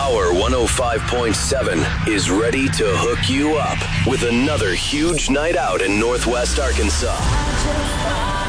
Power 105.7 is ready to hook you up with another huge night out in Northwest Arkansas.